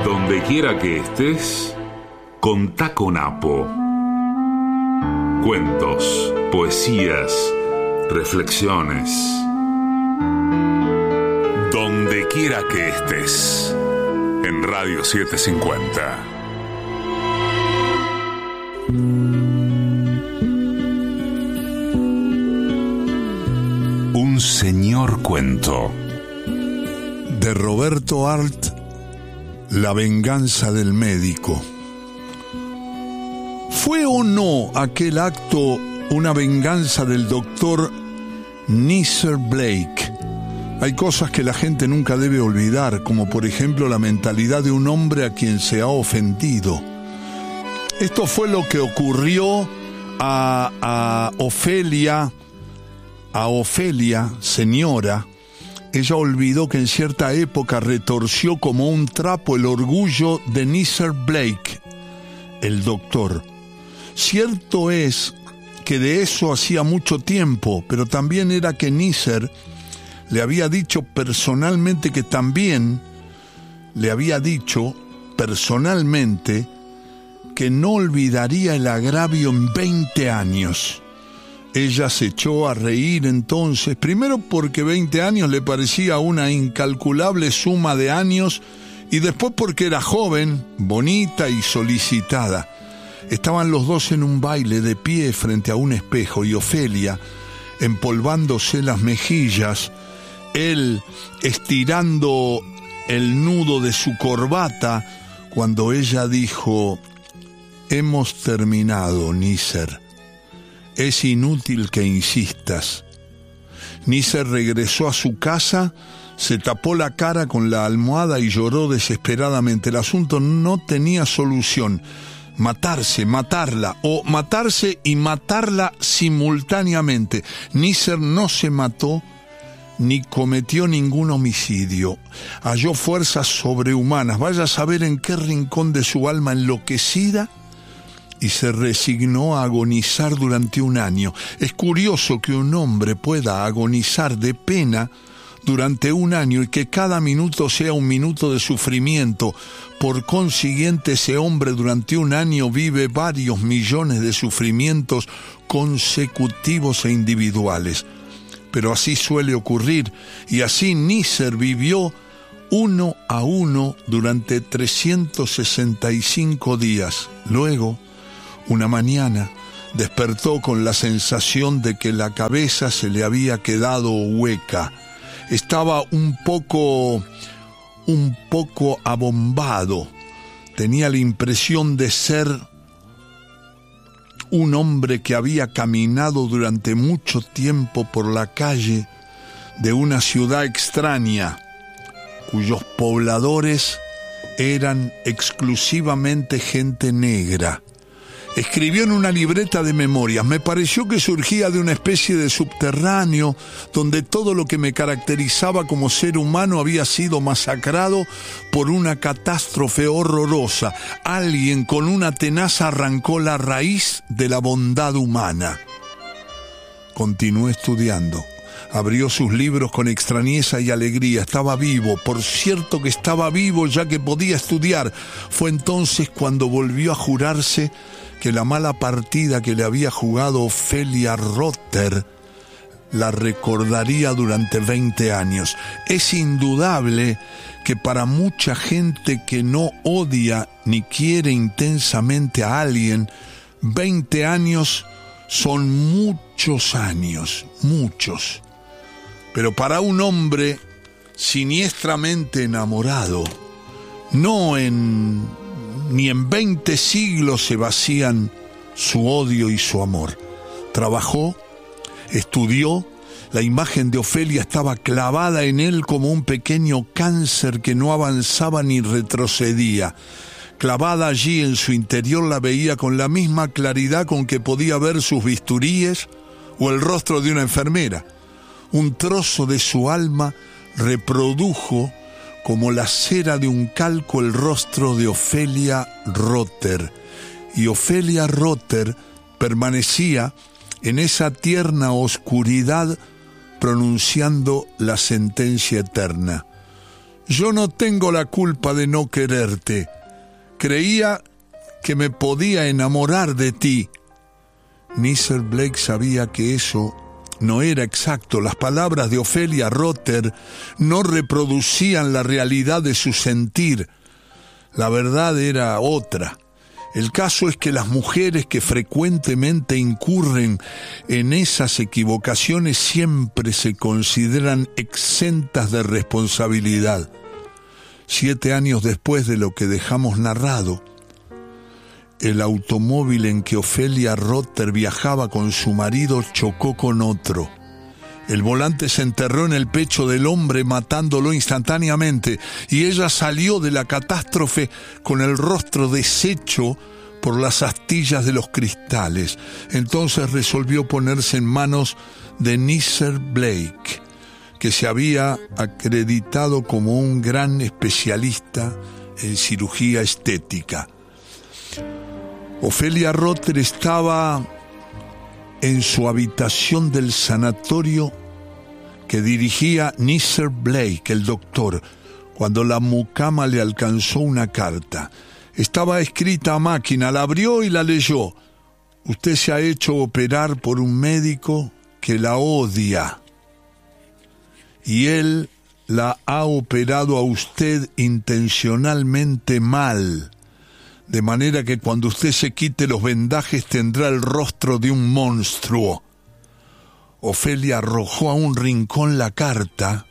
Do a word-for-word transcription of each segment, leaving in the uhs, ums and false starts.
Donde quiera que estés, contá con Apo. Cuentos, poesías, reflexiones. Donde quiera que estés, en Radio setecientos cincuenta. Un señor cuento. De Roberto Arlt, La venganza del médico. ¿Fue o no aquel acto una venganza del doctor Neisser Blake? Hay cosas que la gente nunca debe olvidar, como por ejemplo la mentalidad de un hombre a quien se ha ofendido. Esto fue lo que ocurrió a, a Ofelia, a Ofelia, señora. Ella olvidó que en cierta época retorció como un trapo el orgullo de Neisser Blake, el doctor. Cierto es que de eso hacía mucho tiempo, pero también era que Neisser le había dicho personalmente que también le había dicho personalmente que no olvidaría el agravio en veinte años. Ella se echó a reír entonces, primero porque veinte años le parecía una incalculable suma de años, y después porque era joven, bonita y solicitada. Estaban los dos en un baile de pie frente a un espejo, y Ofelia, empolvándose las mejillas, él estirando el nudo de su corbata, cuando ella dijo: «Hemos terminado, Neisser. Es inútil que insistas». Neisser regresó a su casa, se tapó la cara con la almohada y lloró desesperadamente. El asunto no tenía solución. Matarse, matarla, o matarse y matarla simultáneamente. Neisser no se mató ni cometió ningún homicidio. Halló fuerzas sobrehumanas, vaya a saber en qué rincón de su alma enloquecida, y se resignó a agonizar durante un año. Es curioso que un hombre pueda agonizar de pena durante un año y que cada minuto sea un minuto de sufrimiento. Por consiguiente, ese hombre durante un año vive varios millones de sufrimientos consecutivos e individuales. Pero así suele ocurrir, y así Neisser vivió uno a uno durante trescientos sesenta y cinco días. Luego, una mañana, despertó con la sensación de que la cabeza se le había quedado hueca. Estaba un poco, un poco abombado. Tenía la impresión de ser un hombre que había caminado durante mucho tiempo por la calle de una ciudad extraña, cuyos pobladores eran exclusivamente gente negra. Escribió en una libreta de memorias: «Me pareció que surgía de una especie de subterráneo donde todo lo que me caracterizaba como ser humano había sido masacrado por una catástrofe horrorosa. Alguien con una tenaza arrancó la raíz de la bondad humana». Continuó estudiando. Abrió sus libros con extrañeza y alegría. Estaba vivo, por cierto que estaba vivo, ya que podía estudiar. Fue entonces cuando volvió a jurarse que la mala partida que le había jugado Ofelia Rotter la recordaría durante veinte años. Es indudable que para mucha gente que no odia ni quiere intensamente a alguien, veinte años son muchos años, muchos. Pero para un hombre siniestramente enamorado, no en... ni en veinte siglos se vacían su odio y su amor. Trabajó, estudió, la imagen de Ofelia estaba clavada en él como un pequeño cáncer que no avanzaba ni retrocedía. Clavada allí en su interior, la veía con la misma claridad con que podía ver sus bisturíes o el rostro de una enfermera. Un trozo de su alma reprodujo como la cera de un calco el rostro de Ofelia Rotter. Y Ofelia Rotter permanecía en esa tierna oscuridad pronunciando la sentencia eterna: Yo no tengo la culpa de no quererte. Creía que me podía enamorar de ti. Nisser Blake sabía que eso no era exacto. Las palabras de Ofelia Rotter no reproducían la realidad de su sentir. La verdad era otra. El caso es que las mujeres que frecuentemente incurren en esas equivocaciones siempre se consideran exentas de responsabilidad. Siete años después de lo que dejamos narrado, el automóvil en que Ofelia Rotter viajaba con su marido chocó con otro. El volante se enterró en el pecho del hombre, matándolo instantáneamente, y ella salió de la catástrofe con el rostro deshecho por las astillas de los cristales. Entonces resolvió ponerse en manos de Nisser Blake, que se había acreditado como un gran especialista en cirugía estética. Ofelia Rotter estaba en su habitación del sanatorio que dirigía Nisser Blake, el doctor, cuando la mucama le alcanzó una carta. Estaba escrita a máquina, la abrió y la leyó. Usted se ha hecho operar por un médico que la odia. Y él la ha operado a usted intencionalmente mal. De manera que cuando usted se quite los vendajes tendrá el rostro de un monstruo. Ofelia arrojó a un rincón la carta,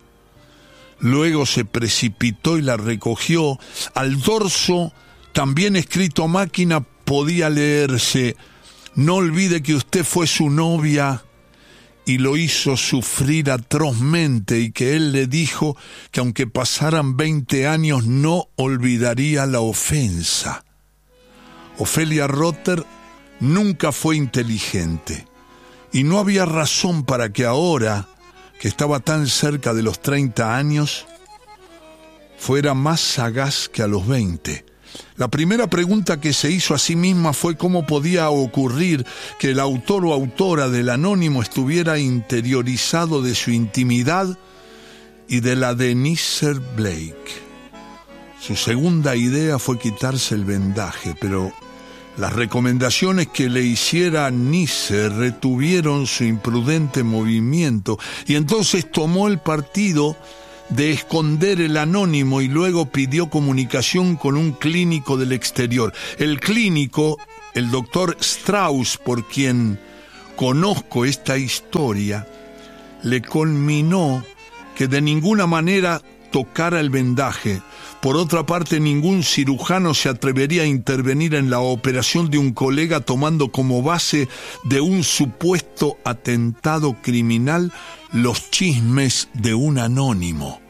luego se precipitó y la recogió. Al dorso, también escrito a máquina, podía leerse: no olvide que usted fue su novia y lo hizo sufrir atrozmente, y que él le dijo que aunque pasaran veinte años no olvidaría la ofensa. Ofelia Rotter nunca fue inteligente, y no había razón para que ahora, que estaba tan cerca de los treinta años, fuera más sagaz que a los veinte. La primera pregunta que se hizo a sí misma fue cómo podía ocurrir que el autor o autora del anónimo estuviera interiorizado de su intimidad y de la de Nisser Blake. Su segunda idea fue quitarse el vendaje, pero las recomendaciones que le hiciera Nisser retuvieron su imprudente movimiento, y entonces tomó el partido de esconder el anónimo y luego pidió comunicación con un clínico del exterior. El clínico, el doctor Strauss, por quien conozco esta historia, le conminó que de ninguna manera tocara el vendaje. Por otra parte, ningún cirujano se atrevería a intervenir en la operación de un colega tomando como base de un supuesto atentado criminal los chismes de un anónimo.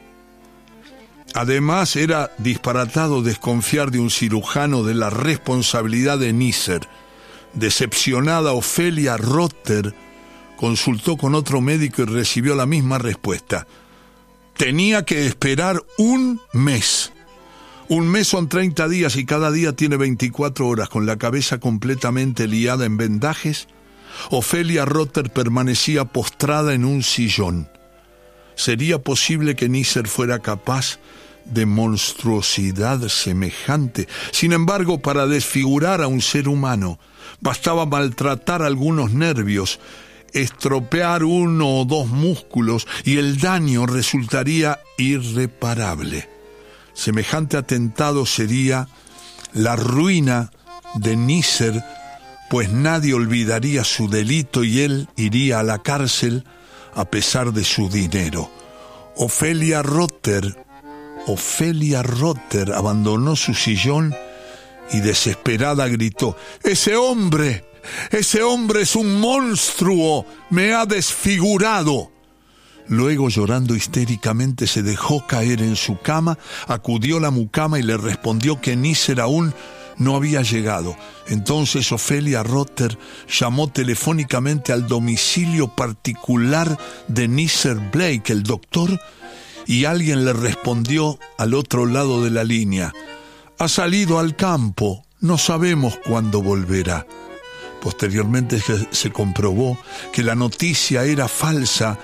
Además, era disparatado desconfiar de un cirujano de la responsabilidad de Nisser. Decepcionada, Ofelia Rotter consultó con otro médico y recibió la misma respuesta. Tenía que esperar un mes. Un mes son treinta días y cada día tiene veinticuatro horas. Con la cabeza completamente liada en vendajes, Ofelia Rotter permanecía postrada en un sillón. ¿Sería posible que Nisser fuera capaz de monstruosidad semejante? Sin embargo, para desfigurar a un ser humano, bastaba maltratar algunos nervios, estropear uno o dos músculos, y el daño resultaría irreparable. Semejante atentado sería la ruina de Nisser, pues nadie olvidaría su delito y él iría a la cárcel a pesar de su dinero. Ofelia Rotter, Ofelia Rotter abandonó su sillón y desesperada gritó: ¡Ese hombre! ¡Ese hombre es un monstruo! ¡Me ha desfigurado! Luego, llorando histéricamente, se dejó caer en su cama, acudió la mucama y le respondió que Nisser aún no había llegado. Entonces Ofelia Rotter llamó telefónicamente al domicilio particular de Nisser Blake, el doctor, y alguien le respondió al otro lado de la línea: ha salido al campo, no sabemos cuándo volverá. Posteriormente se comprobó que la noticia era falsa,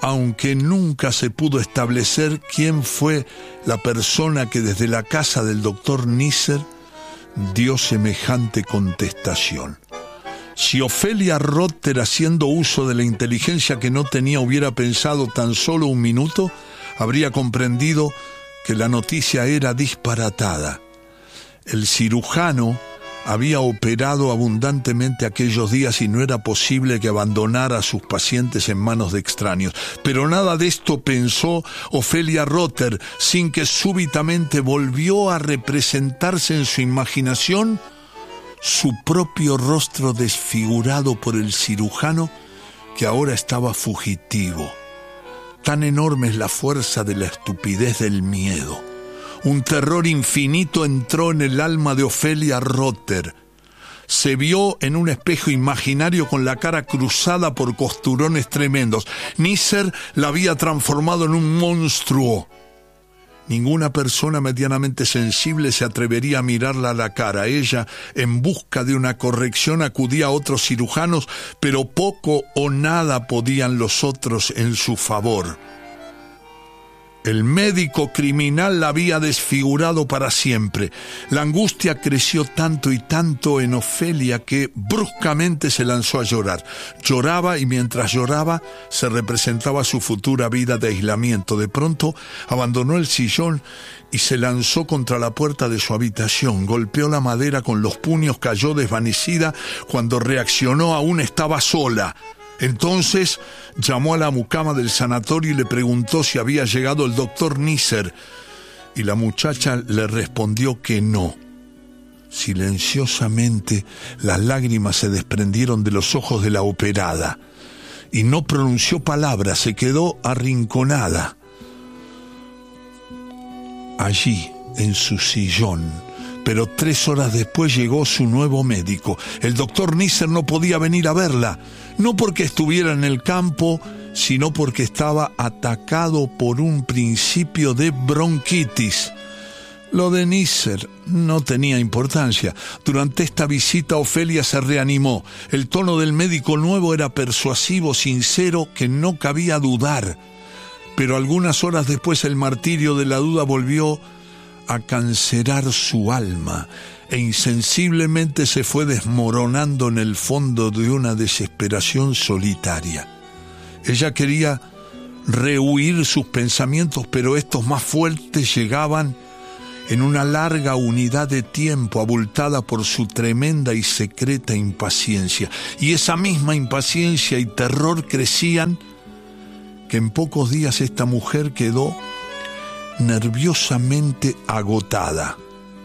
aunque nunca se pudo establecer quién fue la persona que desde la casa del doctor Neisser dio semejante contestación. Si Ofelia Rotter, haciendo uso de la inteligencia que no tenía, hubiera pensado tan solo un minuto, habría comprendido que la noticia era disparatada. El cirujano había operado abundantemente aquellos días y no era posible que abandonara a sus pacientes en manos de extraños. Pero nada de esto pensó Ofelia Rotter, sin que súbitamente volvió a representarse en su imaginación su propio rostro desfigurado por el cirujano, que ahora estaba fugitivo. Tan enorme es la fuerza de la estupidez del miedo. Un terror infinito entró en el alma de Ofelia Rotter. Se vio en un espejo imaginario con la cara cruzada por costurones tremendos. Neisser la había transformado en un monstruo. Ninguna persona medianamente sensible se atrevería a mirarla a la cara. Ella, en busca de una corrección, acudía a otros cirujanos, pero poco o nada podían los otros en su favor. El médico criminal la había desfigurado para siempre. La angustia creció tanto y tanto en Ofelia que bruscamente se lanzó a llorar. Lloraba y mientras lloraba se representaba su futura vida de aislamiento. De pronto abandonó el sillón y se lanzó contra la puerta de su habitación. Golpeó la madera con los puños, cayó desvanecida. Cuando reaccionó aún estaba sola. Entonces llamó a la mucama del sanatorio y le preguntó si había llegado el doctor Neisser, y la muchacha le respondió que no. Silenciosamente las lágrimas se desprendieron de los ojos de la operada y no pronunció palabra, se quedó arrinconada. Allí, en su sillón, pero tres horas después llegó su nuevo médico. El doctor Neisser no podía venir a verla, no porque estuviera en el campo, sino porque estaba atacado por un principio de bronquitis. Lo de Neisser no tenía importancia. Durante esta visita Ofelia se reanimó. El tono del médico nuevo era persuasivo, sincero, que no cabía dudar. Pero algunas horas después el martirio de la duda volvió a cancerar su alma e insensiblemente se fue desmoronando en el fondo de una desesperación solitaria. Ella quería rehuir sus pensamientos, pero estos más fuertes llegaban en una larga unidad de tiempo abultada por su tremenda y secreta impaciencia. Y esa misma impaciencia y terror crecían, que en pocos días esta mujer quedó nerviosamente agotada,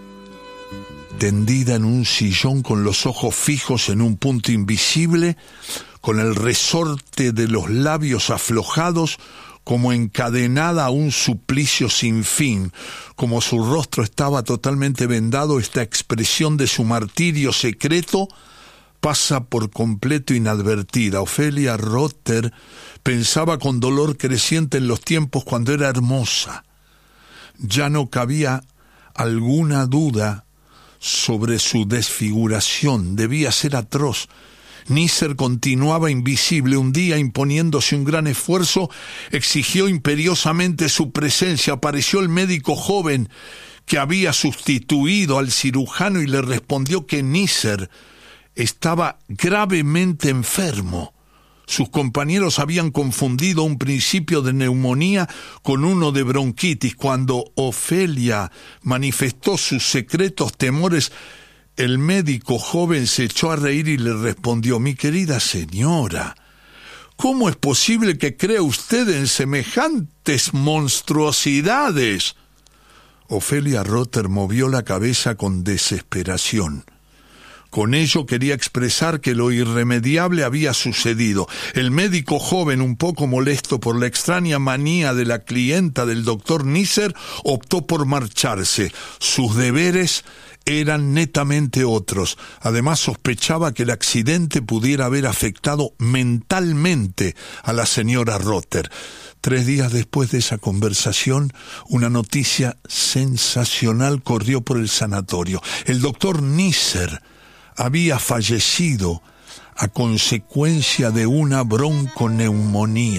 tendida en un sillón con los ojos fijos en un punto invisible, con el resorte de los labios aflojados, como encadenada a un suplicio sin fin. Como su rostro estaba totalmente vendado, esta expresión de su martirio secreto pasa por completo inadvertida. Ofelia Rotter pensaba con dolor creciente en los tiempos cuando era hermosa. Ya no cabía alguna duda sobre su desfiguración. Debía ser atroz. Neisser continuaba invisible. Un día, imponiéndose un gran esfuerzo, exigió imperiosamente su presencia. Apareció el médico joven que había sustituido al cirujano y le respondió que Neisser estaba gravemente enfermo. Sus compañeros habían confundido un principio de neumonía con uno de bronquitis. Cuando Ofelia manifestó sus secretos temores, el médico joven se echó a reír y le respondió: «Mi querida señora, ¿cómo es posible que crea usted en semejantes monstruosidades?» Ofelia Rotter movió la cabeza con desesperación. Con ello quería expresar que lo irremediable había sucedido. El médico joven, un poco molesto por la extraña manía de la clienta del doctor Neisser, optó por marcharse. Sus deberes eran netamente otros. Además, sospechaba que el accidente pudiera haber afectado mentalmente a la señora Rotter. Tres días después de esa conversación, una noticia sensacional corrió por el sanatorio. El doctor Neisser había fallecido a consecuencia de una bronconeumonía,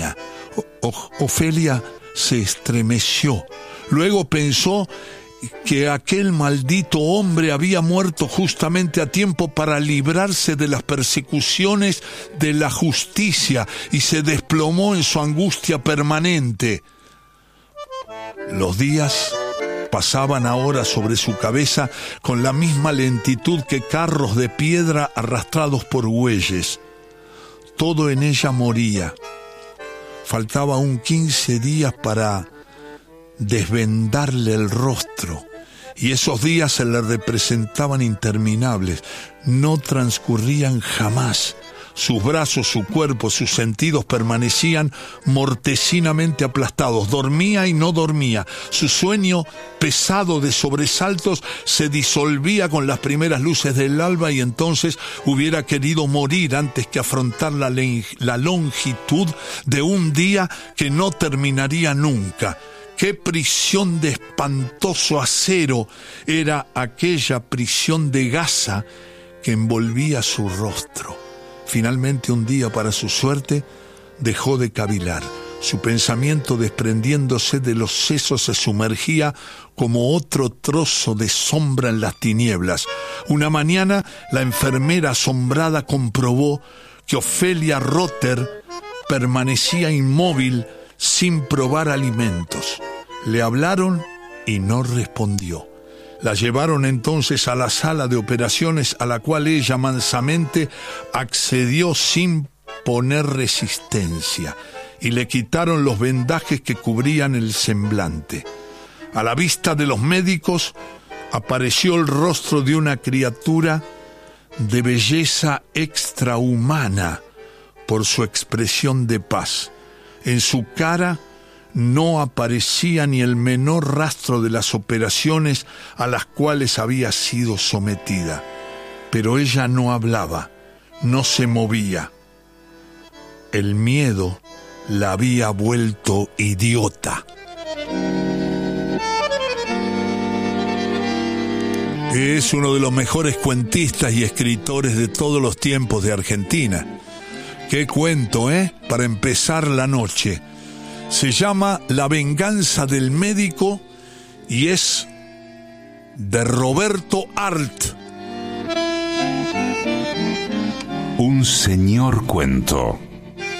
O- Ofelia se estremeció. Luego pensó que aquel maldito hombre había muerto justamente a tiempo para librarse de las persecuciones de la justicia y se desplomó en su angustia permanente. Los días pasaban ahora sobre su cabeza con la misma lentitud que carros de piedra arrastrados por bueyes. Todo en ella moría. Faltaba aún quince días para desvendarle el rostro, y esos días se le representaban interminables, no transcurrían jamás. Sus brazos, su cuerpo, sus sentidos permanecían mortecinamente aplastados. Dormía y no dormía. Su sueño, pesado de sobresaltos, se disolvía con las primeras luces del alba, y entonces hubiera querido morir antes que afrontar la, le- la longitud de un día que no terminaría nunca. ¡Qué prisión de espantoso acero era aquella prisión de gasa que envolvía su rostro! Finalmente, un día, para su suerte, dejó de cavilar. Su pensamiento, desprendiéndose de los sesos, se sumergía como otro trozo de sombra en las tinieblas. Una mañana, la enfermera asombrada comprobó que Ofelia Rotter permanecía inmóvil sin probar alimentos. Le hablaron y no respondió. La llevaron entonces a la sala de operaciones, a la cual ella mansamente accedió sin poner resistencia, y le quitaron los vendajes que cubrían el semblante. A la vista de los médicos apareció el rostro de una criatura de belleza extrahumana por su expresión de paz. En su cara no aparecía ni el menor rastro de las operaciones a las cuales había sido sometida. Pero ella no hablaba, no se movía. El miedo la había vuelto idiota. Es uno de los mejores cuentistas y escritores de todos los tiempos de Argentina. Qué cuento, ¿eh? Para empezar la noche. Se llama La venganza del médico y es de Roberto Arlt. Un señor cuento.